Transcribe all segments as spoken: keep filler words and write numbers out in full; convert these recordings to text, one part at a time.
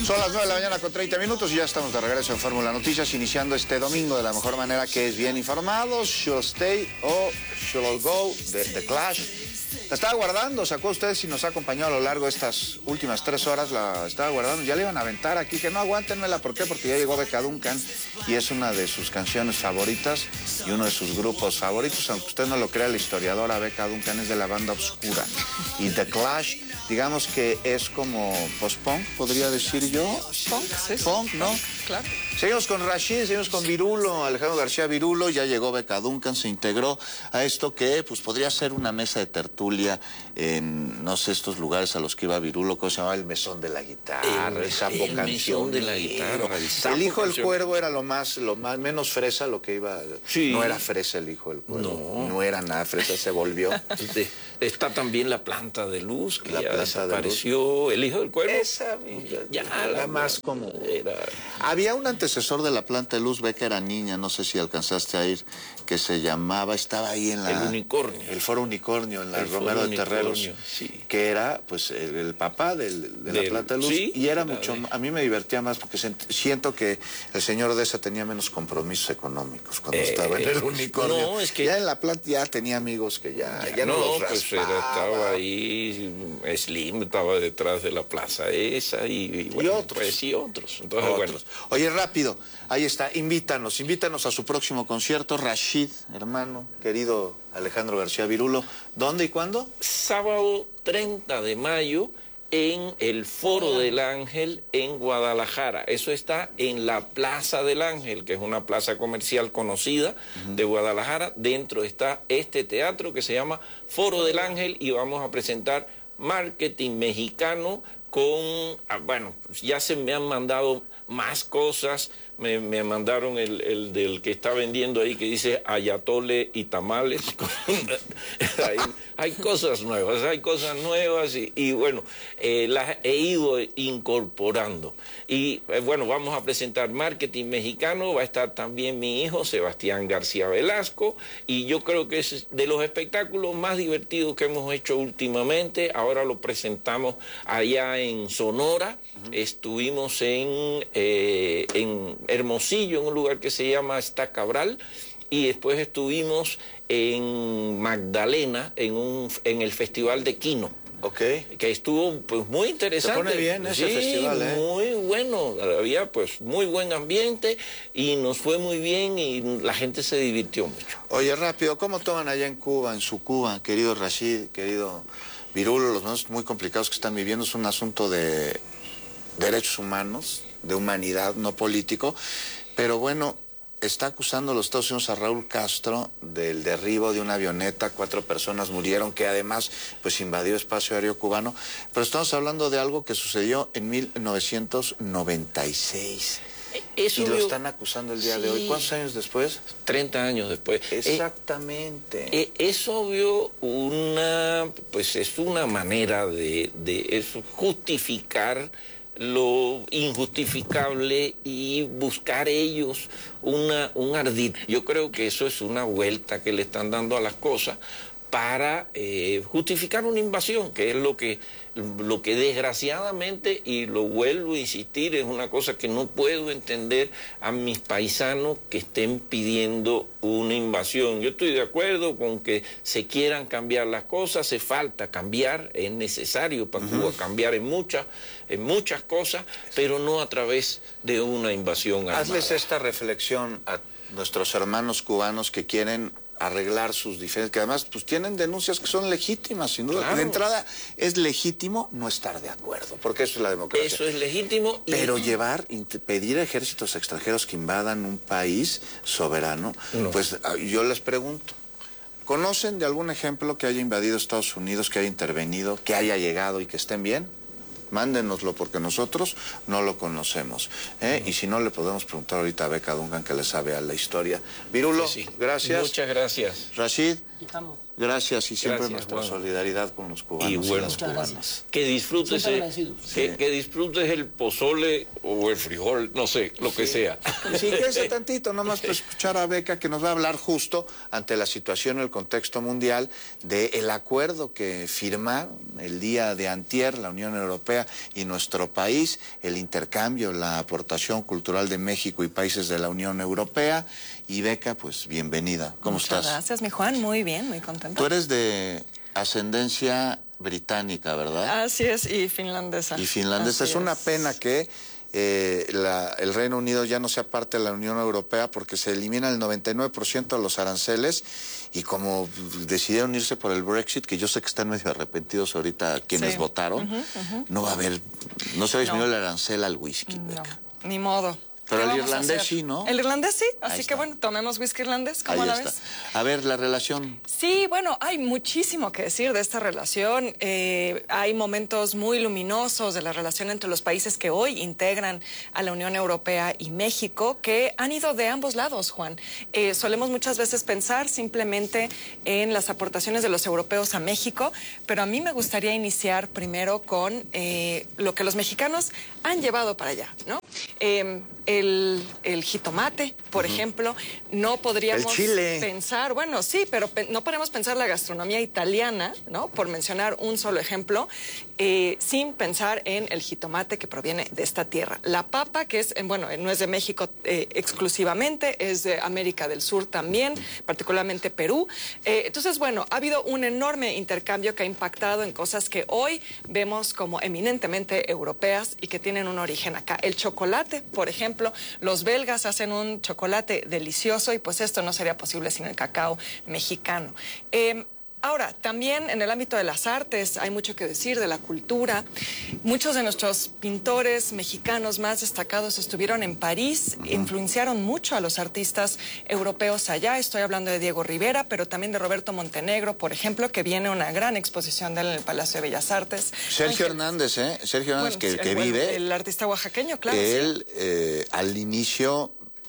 Son las nueve de la mañana con treinta minutos y ya estamos de regreso en Fórmula Noticias, iniciando este domingo de la mejor manera, que es bien informados. Should Stay o Should Go de The Clash. La estaba guardando, ¿se acuerdan ustedes si nos ha acompañado a lo largo de estas últimas tres horas? La estaba guardando, ya le iban a aventar aquí, que no, aguántenmela. ¿Por qué? Porque ya llegó Becca Duncan y es una de sus canciones favoritas y uno de sus grupos favoritos. Aunque usted no lo crea, la historiadora Becca Duncan es de la banda Obscura. Y The Clash, digamos que es como post-punk, podría decir yo. Punk, sí. Punk, ¿no? Claro. Seguimos con Rashid, seguimos con Virulo, Alejandro García Virulo. Ya llegó Becca Duncan, se integró a esto que pues podría ser una mesa de tertulia en, no sé, estos lugares a los que iba Virulo, ¿cómo se llamaba? El Mesón de la Guitarra, el, el Sapo el Canción. Mesón de la Guitarra, el, Sapo el Hijo del Canción. Cuervo era lo más, lo más, menos fresa, lo que iba. Sí. No era fresa el Hijo del Cuervo. No. No era nada fresa, se volvió. Está también la Planta de Luz, que La ya Planta de desapareció. El Hijo del Cuervo. Esa, ya, era la más como. Era... Había un antecesor de la Planta de Luz, Becca era niña, no sé si alcanzaste a ir, que se llamaba, estaba ahí en la... El Unicornio. El Foro Unicornio, en la El Romero Foro de Terreros, Unicornio, sí. que era, pues, el, el papá del, de Del, la Planta de Luz, sí, y era era mucho, de... a mí me divertía más porque siento que el señor Deza tenía menos compromisos económicos cuando eh, estaba en el Unicornio. No, es que... Ya en la Planta ya tenía amigos que ya, ya, ya no, no los pues era, estaba ahí, Slim estaba detrás de la plaza esa, y, y, bueno, y otros. Pues, y otros. Entonces, otros. Bueno. Oye, rápido, ahí está, invítanos, invítanos a su próximo concierto, Rashid, hermano, querido Alejandro García Virulo. ¿Dónde y cuándo? Sábado treinta de mayo en el Foro del Ángel en Guadalajara. Eso está en la Plaza del Ángel, que es una plaza comercial conocida uh-huh. de Guadalajara. Dentro está este teatro que se llama Foro del Ángel y vamos a presentar marketing mexicano con, bueno, ya se me han mandado más cosas, me, me mandaron el, el del que está vendiendo ahí que dice ayatole y tamales. hay, hay cosas nuevas, hay cosas nuevas y, y bueno, eh, las he ido incorporando. Y eh, bueno, vamos a presentar marketing mexicano, va a estar también mi hijo Sebastián García Velasco y yo creo que es de los espectáculos más divertidos que hemos hecho últimamente. Ahora lo presentamos allá en Sonora, uh-huh. estuvimos en, eh, en Hermosillo, en un lugar que se llama Estacabral, y después estuvimos en Magdalena, en, un, en el Festival de Quino. Okay. Que estuvo pues muy interesante. Se pone bien ese sí, festival, ¿eh? Muy bueno, había pues muy buen ambiente y nos fue muy bien y la gente se divirtió mucho. Oye, rápido, ¿cómo toman allá en Cuba, en su Cuba, querido Rashid, querido Virulo, los momentos muy complicados que están viviendo? Es un asunto de derechos humanos, de humanidad, no político, pero bueno, está acusando a los Estados Unidos a Raúl Castro del derribo de una avioneta, cuatro personas murieron, que además pues invadió espacio aéreo cubano, pero estamos hablando de algo que sucedió en mil novecientos noventa y seis. Eso y lo vio... están acusando el día sí. de hoy. ¿Cuántos años después? treinta años después. Exactamente. Eh, eh, es obvio una, pues es una manera de, de es justificar lo injustificable y buscar ellos una, un ardid. Yo creo que eso es una vuelta que le están dando a las cosas para eh, justificar una invasión, que es lo que, lo que desgraciadamente, y lo vuelvo a insistir, es una cosa que no puedo entender a mis paisanos que estén pidiendo una invasión. Yo estoy de acuerdo con que se quieran cambiar las cosas, hace falta cambiar, es necesario para Cuba uh-huh. cambiar en muchas, en muchas cosas, pero no a través de una invasión armada. Hazles esta reflexión a nuestros hermanos cubanos que quieren arreglar sus diferencias, que además pues tienen denuncias que son legítimas, sin duda. Claro. De entrada, es legítimo no estar de acuerdo, porque eso es la democracia. Eso es legítimo. Y... Pero llevar, pedir a ejércitos extranjeros que invadan un país soberano, no. Pues yo les pregunto, ¿conocen de algún ejemplo que haya invadido Estados Unidos, que haya intervenido, que haya llegado y que estén bien? Mándenoslo porque nosotros no lo conocemos. ¿eh? Uh-huh. Y si no, le podemos preguntar ahorita a Becca Duncan, que le sabe a la historia. Virulo, sí, sí. gracias. Muchas gracias. Rashid. estamos. Gracias y siempre Gracias, nuestra Juan. solidaridad con los cubanos Y y, bueno, las cubanas. que disfrutes, Siempre el, agradecidos. que, Sí. que disfrutes el pozole o el frijol, no sé, lo que sea. Y sí, quédese tantito, nomás para escuchar a Beca, que nos va a hablar justo ante la situación, el contexto mundial, del acuerdo que firmaron el día de antier la Unión Europea y nuestro país, el intercambio, la aportación cultural de México y países de la Unión Europea. Y Beca, pues bienvenida. ¿Cómo Muchas estás? gracias, mi Juan. Muy bien, muy contenta. Tú eres de ascendencia británica, ¿verdad? Así es, y finlandesa. Y finlandesa. Así Es una pena que eh, la- el Reino Unido ya no sea parte de la Unión Europea porque se elimina el noventa y nueve por ciento de los aranceles y como decidieron irse por el Brexit, que yo sé que están medio arrepentidos ahorita quienes Sí. votaron, Ujú, ujú. no va a haber, no se va a disminuir No. el arancel al whisky. No, Beca. ni modo. Pero ¿Qué el vamos a irlandés hacer? sí, ¿no? El irlandés sí, Ahí así está. que bueno, tomemos whisky irlandés, ¿cómo Ahí la está. ves? A ver, la relación. Sí, bueno, hay muchísimo que decir de esta relación. Eh, hay momentos muy luminosos de la relación entre los países que hoy integran a la Unión Europea y México, que han ido de ambos lados, Juan. Eh, solemos muchas veces pensar simplemente en las aportaciones de los europeos a México, pero a mí me gustaría iniciar primero con eh, lo que los mexicanos han llevado para allá, ¿no? Eh, el, el jitomate, por ejemplo, no podríamos El chile. pensar, bueno, sí, pero pe- no podemos pensar la gastronomía italiana, ¿no? Por mencionar un solo ejemplo, eh, sin pensar en el jitomate que proviene de esta tierra. La papa, que es, eh, bueno, eh, no es de México eh, exclusivamente, es de América del Sur también, particularmente Perú. Eh, entonces, bueno, ha habido un enorme intercambio que ha impactado en cosas que hoy vemos como eminentemente europeas y que tienen un origen acá. El chocolate, por ejemplo, los belgas hacen un chocolate delicioso y pues esto no sería posible sin el cacao mexicano. Eh, Ahora, también en el ámbito de las artes hay mucho que decir, de la cultura. Muchos de nuestros pintores mexicanos más destacados estuvieron en París, influenciaron mucho a los artistas europeos allá. Estoy hablando de Diego Rivera, pero también de Roberto Montenegro, por ejemplo, que viene una gran exposición de él en el Palacio de Bellas Artes. Sergio Ángel- Hernández, ¿eh? Sergio Hernández, bueno, que, sí, que el, bueno, vive. el artista oaxaqueño, claro. sí. Él, eh, al inicio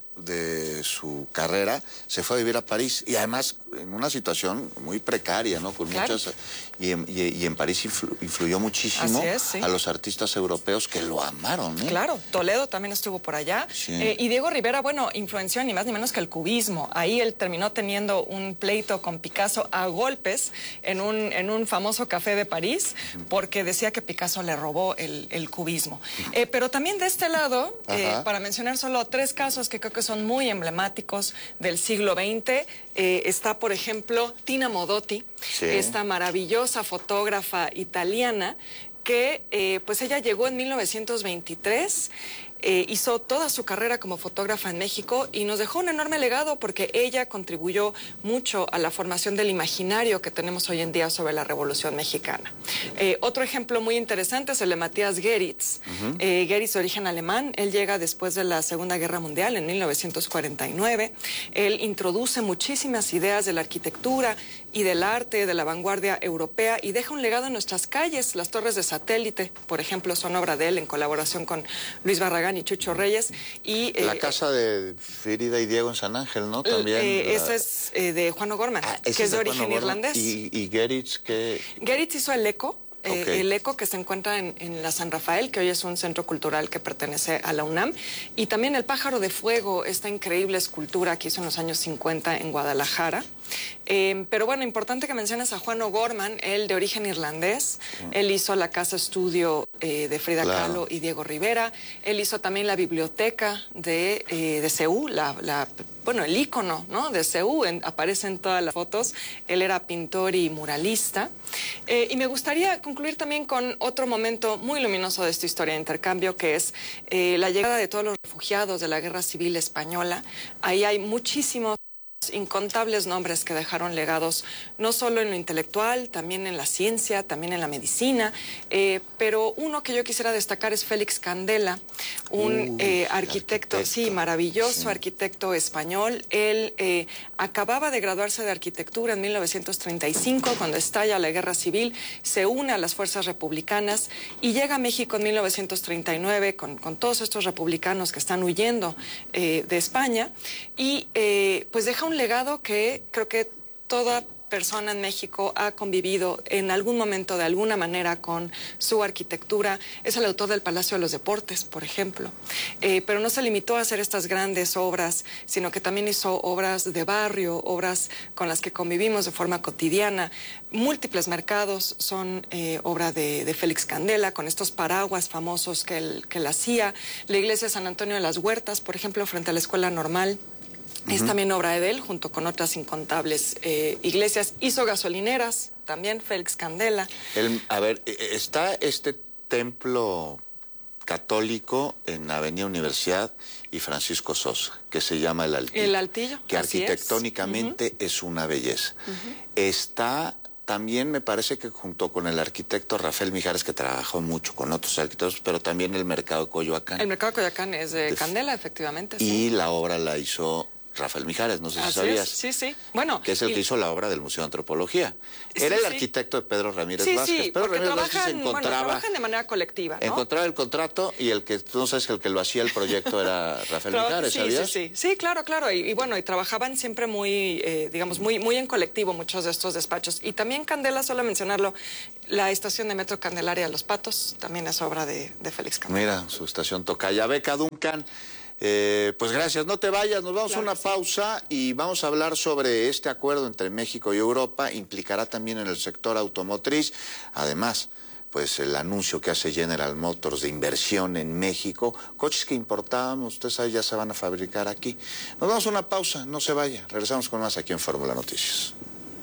de su carrera, se fue a vivir a París y además en una situación muy precaria, ¿no? Con Claro. muchas y en, y, y en París influ- influyó muchísimo Así es, sí. a los artistas europeos que lo amaron, ¿eh? Claro, Toledo también estuvo por allá. Sí. Eh, y Diego Rivera, bueno, influenció ni más ni menos que el cubismo. Ahí él terminó teniendo un pleito con Picasso a golpes en un, en un famoso café de París, porque decía que Picasso le robó el, el cubismo. Eh, pero también de este lado, eh, Ajá. para mencionar solo tres casos que creo que son muy emblemáticos del siglo veinte, eh, está, por ejemplo, Tina Modotti, Sí. esta maravillosa fotógrafa italiana que eh, pues ella llegó en mil novecientos veintitrés, eh, hizo toda su carrera como fotógrafa en México y nos dejó un enorme legado porque ella contribuyó mucho a la formación del imaginario que tenemos hoy en día sobre la Revolución Mexicana. Eh, otro ejemplo muy interesante es el de Matías Geritz. Uh-huh. eh, Geritz de origen alemán, él llega después de la Segunda Guerra Mundial en mil novecientos cuarenta y nueve. Él introduce muchísimas ideas de la arquitectura y del arte, de la vanguardia europea y deja un legado en nuestras calles. Las torres de satélite, por ejemplo, son obra de él en colaboración con Luis Barragán y Chucho Reyes. Y, La eh, casa de Frida y Diego en San Ángel, ¿no? También. Eh, la... Esa es eh, de Juan O'Gorman, Ah, que es de, de origen irlandés. Y, y Geritz, que... Geritz hizo el ECO. Eh, Okay. El ECO que se encuentra en, en la San Rafael, que hoy es un centro cultural que pertenece a la UNAM, y también el Pájaro de Fuego, esta increíble escultura que hizo en los años cincuenta en Guadalajara. Eh, pero bueno, importante que menciones a Juan O'Gorman, él de origen irlandés. Sí. Él hizo la casa estudio eh, de Frida claro. Kahlo y Diego Rivera. Él hizo también la biblioteca de, eh, de Seúl, la, la, bueno, el ícono, ¿no? de Seúl, en, aparece en todas las fotos. Él era pintor y muralista. Eh, y me gustaría concluir también con otro momento muy luminoso de esta historia de intercambio, que es eh, la llegada de todos los refugiados de la Guerra Civil Española. Ahí hay muchísimos incontables nombres que dejaron legados no solo en lo intelectual, también en la ciencia, también en la medicina, eh, pero uno que yo quisiera destacar es Félix Candela, un Uy, eh, arquitecto, arquitecto, sí, maravilloso sí. arquitecto español. Él eh, acababa de graduarse de arquitectura en mil novecientos treinta y cinco, cuando estalla la Guerra Civil, se une a las fuerzas republicanas y llega a México en mil novecientos treinta y nueve con, con todos estos republicanos que están huyendo eh, de España y eh, pues deja un legado que creo que toda persona en México ha convivido en algún momento de alguna manera con su arquitectura. Es el autor del Palacio de los Deportes, por ejemplo. Eh, pero no se limitó a hacer estas grandes obras, sino que también hizo obras de barrio, obras con las que convivimos de forma cotidiana. Múltiples mercados son eh, obra de, de Félix Candela, con estos paraguas famosos que él, que él hacía. La iglesia de San Antonio de las Huertas, por ejemplo, frente a la Escuela Normal, es uh-huh. también obra de él, junto con otras incontables eh, iglesias. Hizo gasolineras, también Félix Candela. El, a ver, está este templo católico en Avenida Universidad y Francisco Sosa, que se llama El Altillo. El Altillo, que así arquitectónicamente es. Uh-huh. es una belleza. Uh-huh. Está también, me parece que junto con el arquitecto Rafael Mijares, que trabajó mucho con otros arquitectos, pero también el mercado de Coyoacán. El mercado de Coyoacán es de Candela, efectivamente. Y sí. la obra la hizo Rafael Mijares, no sé si Así sabías. Es. Sí, sí. Bueno, que es el y... que hizo la obra del Museo de Antropología. Sí, Era el sí. arquitecto de Pedro Ramírez sí, Vázquez. Sí, Pedro Ramírez trabajan, Vázquez encontraba... Bueno, trabajan de manera colectiva, ¿no? Encontraba el contrato y el que, tú no sabes que el que lo hacía el proyecto era Rafael Traba... Mijares, sí, ¿sabías? Sí, sí, sí, claro, claro. Y, y bueno, y trabajaban siempre muy, eh, digamos, muy, muy en colectivo muchos de estos despachos. Y también Candela, solo mencionarlo, la estación de metro Candelaria de Los Patos también es obra de, de Félix Candela. Mira, su estación Tocaya. Beca Duncan. Eh, pues gracias, no te vayas, nos vamos claro a una sí. pausa y vamos a hablar sobre este acuerdo entre México y Europa, implicará también en el sector automotriz, además, pues el anuncio que hace General Motors de inversión en México, coches que importábamos, ustedes saben, ya se van a fabricar aquí. Nos vamos a una pausa, no se vaya, regresamos con más aquí en Fórmula Noticias.